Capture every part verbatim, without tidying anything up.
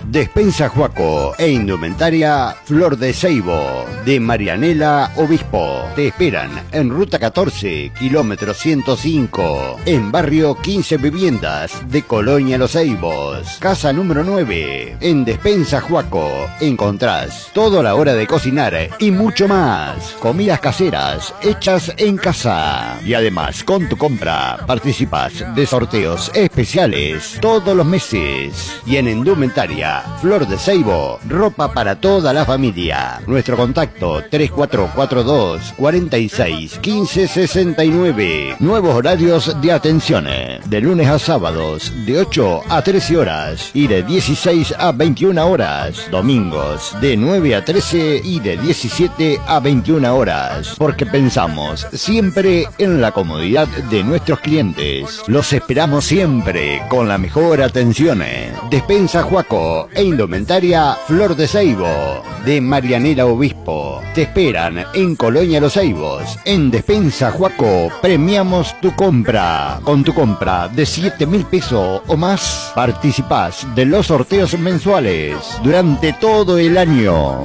Despensa Juaco e indumentaria Flor de Ceibo de Marianela Obispo. Te esperan en Ruta catorce, kilómetro ciento cinco, en barrio quince Viviendas de Colonia Los Ceibos. Casa número nueve. En Despensa Juaco encontrás todo a la hora de cocinar y mucho más. Comidas caseras hechas en casa. Y además, con tu compra participas de sorteos especiales todos los meses. Y en indumentaria Flor de Ceibo, ropa para toda la familia. Nuestro contacto tres cuatro cuatro dos, cuatro seis, uno cinco seis nueve. Nuevos horarios de atención. De lunes a sábados, de ocho a trece horas y de dieciséis a veintiuna horas. Domingos, de nueve a trece y de diecisiete a veintiuna horas. Porque pensamos siempre en la comodidad de nuestros clientes. Los esperamos siempre con la mejor atención. Despensa Juaco e indumentaria Flor de Ceibo de Marianela Obispo. Te esperan en Colonia Los Ceibos. En Despensa Juaco premiamos tu compra. Con tu compra de siete mil pesos o más, participás de los sorteos mensuales durante todo el año.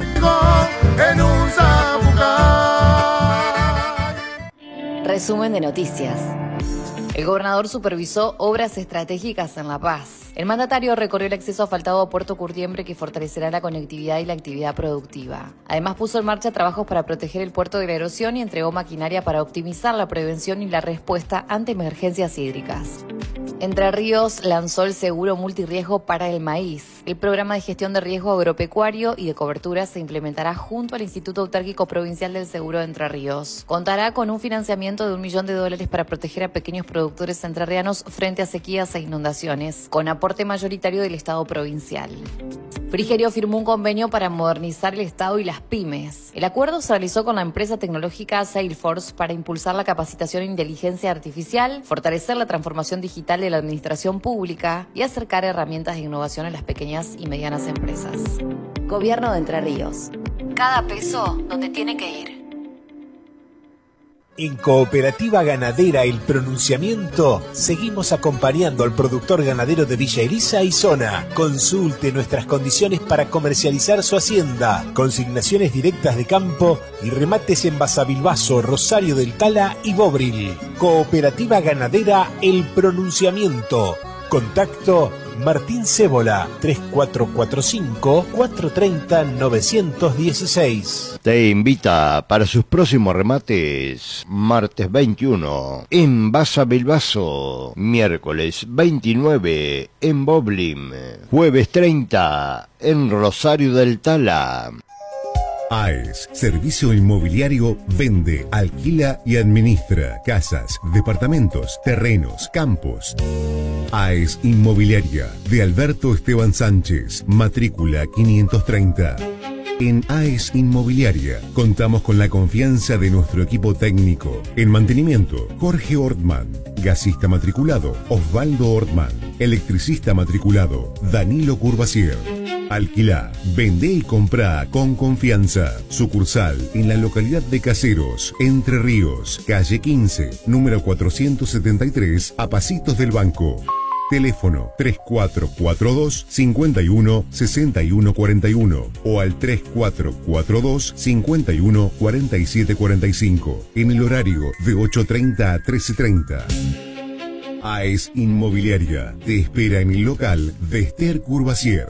Resumen de noticias. El gobernador supervisó obras estratégicas en La Paz. El mandatario recorrió el acceso asfaltado a Puerto Curtiembre, que fortalecerá la conectividad y la actividad productiva. Además, puso en marcha trabajos para proteger el puerto de la erosión y entregó maquinaria para optimizar la prevención y la respuesta ante emergencias hídricas. Entre Ríos lanzó el seguro multirriesgo para el maíz. El programa de gestión de riesgo agropecuario y de cobertura se implementará junto al Instituto Autárquico Provincial del Seguro de Entre Ríos. Contará con un financiamiento de un millón de dólares para proteger a pequeños productores entrerrianos frente a sequías e inundaciones, con aporte mayoritario del Estado provincial. Frigerio firmó un convenio para modernizar el Estado y las pymes. El acuerdo se realizó con la empresa tecnológica Salesforce para impulsar la capacitación en inteligencia artificial, fortalecer la transformación digital de la administración pública y acercar herramientas de innovación a las pequeñas y medianas empresas. Gobierno de Entre Ríos. Cada peso donde tiene que ir. En Cooperativa Ganadera El Pronunciamiento seguimos acompañando al productor ganadero de Villa Elisa y zona. Consulte nuestras condiciones para comercializar su hacienda, consignaciones directas de campo y remates en Basavilbaso, Rosario del Tala y Bobril. Cooperativa Ganadera El Pronunciamiento. Contacto Martín Cébola, tres cuatro cuatro cinco, cuatro tres cero, nueve uno seis. Te invita para sus próximos remates, martes veintiuno en Basavilbaso, miércoles veintinueve en Boblin, jueves treinta en Rosario del Tala. A E S, Servicio Inmobiliario, vende, alquila y administra casas, departamentos, terrenos, campos. A E S Inmobiliaria, de Alberto Esteban Sánchez, matrícula quinientos treinta. En A E S Inmobiliaria contamos con la confianza de nuestro equipo técnico. En mantenimiento, Jorge Ortman. Gasista matriculado, Osvaldo Ortman. Electricista matriculado, Danilo Curvacier. Alquilá, vendé y comprá con confianza. Sucursal en la localidad de Caseros, Entre Ríos, calle quince, número cuatrocientos setenta y tres, a pasitos del banco. Teléfono tres cuatro cuatro dos, cinco uno, seis uno cuatro uno o al tres cuatro cuatro dos, cinco uno, cuatro siete cuatro cinco en el horario de ocho treinta a trece treinta. A E S Inmobiliaria te espera en el local de Esther Curvacier.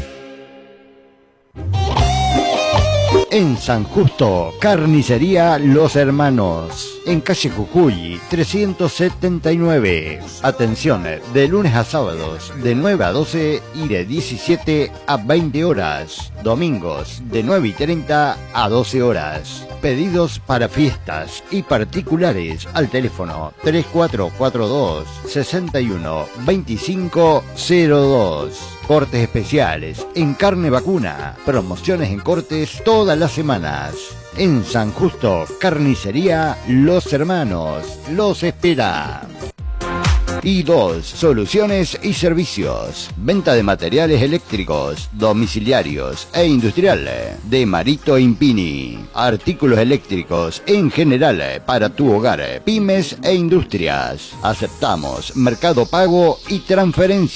En San Justo, Carnicería Los Hermanos, en calle Jujuy trescientos setenta y nueve. Atención, de lunes a sábados, de nueve a doce y de diecisiete a veinte horas. Domingos, de nueve y treinta a doce horas. Pedidos para fiestas y particulares al teléfono tres cuatro cuatro dos, seis uno, dos cinco cero dos. Cortes especiales en carne vacuna. Promociones en cortes todas las semanas. En San Justo, Carnicería Los Hermanos. Los espera. Y dos, soluciones y servicios. Venta de materiales eléctricos, domiciliarios e industrial de Marito Impini. Artículos eléctricos en general para tu hogar, pymes e industrias. Aceptamos Mercado Pago y transferencia.